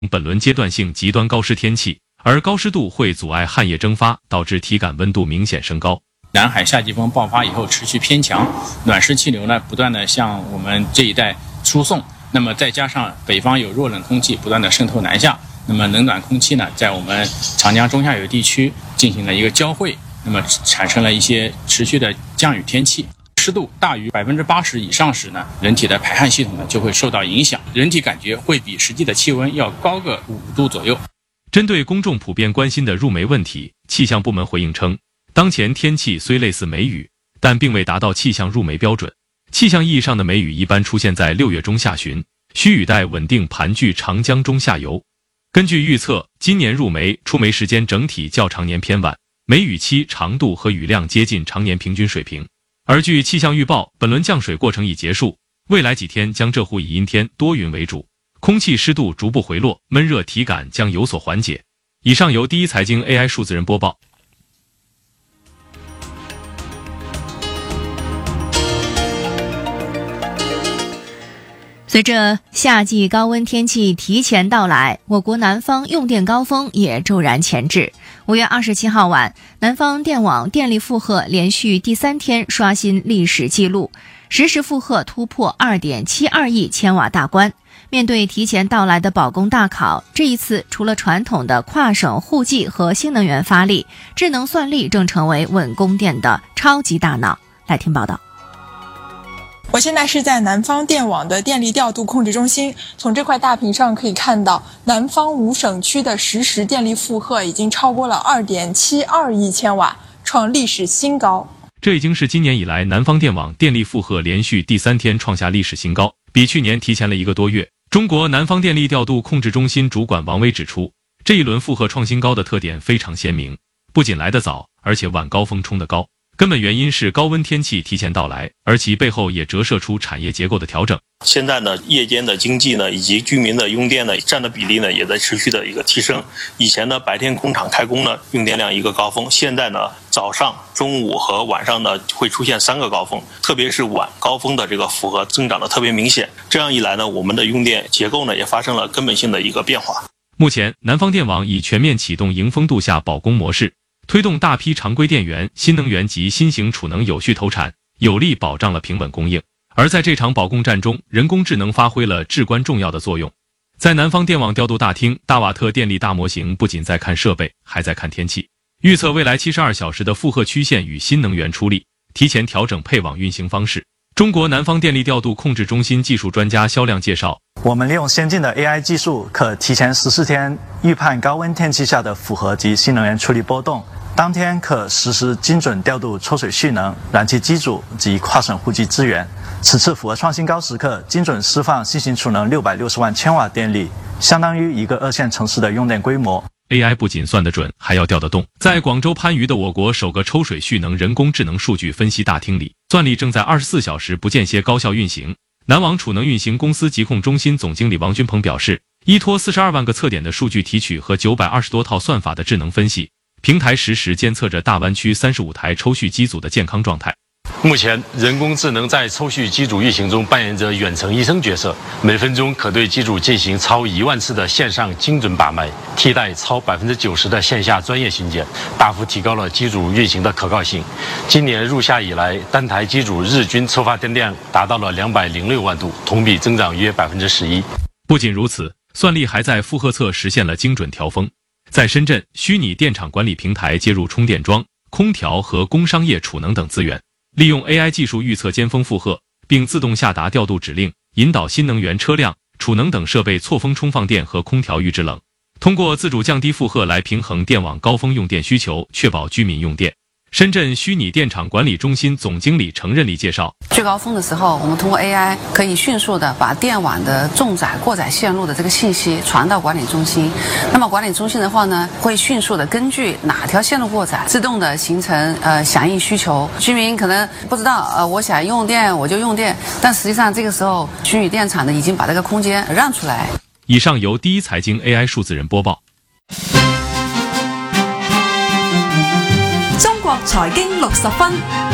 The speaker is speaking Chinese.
本轮阶段性极端高湿天气，而高湿度会阻碍汗液蒸发，导致体感温度明显升高。 南海夏季风爆发以后持续偏强，暖湿气流呢不断的向我们这一带输送，那么再加上北方有弱冷空气不断的渗透南下，那么冷暖空气呢在我们长江中下游地区进行了一个交汇，那么产生了一些持续的降雨天气。湿度大于80%以上时呢，人体的排汗系统呢就会受到影响，人体感觉会比实际的气温要高个5度左右。 针对公众普遍关心的入梅问题，气象部门回应称，当前天气虽类似梅雨，但并未达到气象入梅标准。气象意义上的梅雨一般出现在6月中下旬，需雨带稳定盘踞长江中下游。根据预测，今年入梅出梅时间整体较常年偏晚，梅雨期长度和雨量接近常年平均水平。而据气象预报，本轮降水过程已结束，未来几天江浙沪以阴天多云为主，空气湿度逐步回落，闷热体感将有所缓解。以上由第一财经 AI 数字人播报。 随着夏季高温天气提前到来，我国南方用电高峰也骤然前至。5月27号晚，南方电网电力负荷连续第3天刷新历史纪录，实时负荷突破 2.72 亿千瓦大关。面对提前到来的保供大考，这一次除了传统的跨省互济和新能源发力，智能算力正成为稳供电的超级大脑。来听报道。 我现在是在南方电网的电力调度控制中心，从这块大屏上可以看到，南方5省区的实时电力负荷已经超过了 2.72 亿千瓦，创历史新高。 这已经是今年以来南方电网电力负荷连续第3天创下历史新高，比去年提前了1个多月。中国南方电力调度控制中心主管王威指出，这一轮负荷创新高的特点非常鲜明，不仅来得早，而且晚高峰冲得高。根本原因是高温天气提前到来，而其背后也折射出产业结构的调整。 现在呢，夜间的经济呢，以及居民的用电呢，占的比例呢，也在持续的一个提升。以前呢，白天工厂开工呢，用电量一个高峰，现在呢，早上、中午和晚上呢，会出现3个高峰，特别是晚高峰的这个负荷增长的特别明显。这样一来呢，我们的用电结构呢，也发生了根本性的一个变化。 目前，南方电网已全面启动迎风度夏保供模式，推动大批常规电源、新能源及新型储能有序投产，有力保障了平稳供应。而在这场保供战中，人工智能发挥了至关重要的作用。在南方电网调度大厅，大瓦特电力大模型不仅在看设备，还在看天气，预测未来72小时的负荷曲线与新能源出力，提前调整配网运行方式。中国南方电力调度控制中心技术专家肖亮介绍， 我们利用先进的 AI 技术，可提前14天预判高温天气下的负荷及新能源出力波动，当天可实时精准调度抽水蓄能、燃气机组及跨省互济资源。此次负荷创新高时刻，精准释放新型储能660万千瓦电力，相当于一个2线城市的用电规模。 AI 不仅算得准，还要调得动。在广州番禺的我国首个抽水蓄能人工智能数据分析大厅里，算力正在24小时不间歇高效运行。南网储能运行公司疾控中心总经理王军鹏表示，依托42万个测点的数据提取和920多套算法的智能分析，平台实时监测着大湾区35台抽蓄机组的健康状态。 目前，人工智能在抽蓄机组运行中扮演着远程医生角色，每分钟可对机组进行超1万次的线上精准把脉，替代超90%的线下专业巡检，大幅提高了机组运行的可靠性。今年入夏以来，单台机组日均抽发电量达到了206万度，同比增长约11%。 不仅如此，算力还在负荷侧实现了精准调峰。在深圳，虚拟电厂管理平台接入充电桩、空调和工商业储能等资源，利用 AI 技术预测尖峰负荷，并自动下达调度指令，引导新能源车辆、储能等设备错峰充放电和空调预制冷，通过自主降低负荷来平衡电网高峰用电需求，确保居民用电。深圳虚拟电厂管理中心总经理程任力介绍， 最高峰的时候，我们通过 AI 可以迅速的把电网的重载、过载线路的这个信息传到管理中心。那么管理中心的话呢，会迅速的根据哪条线路过载，自动的形成响应需求。居民可能不知道我想用电我就用电，但实际上这个时候虚拟电厂呢已经把这个空间让出来。 以上由第一财经 AI 数字人播报。 中国财经60分。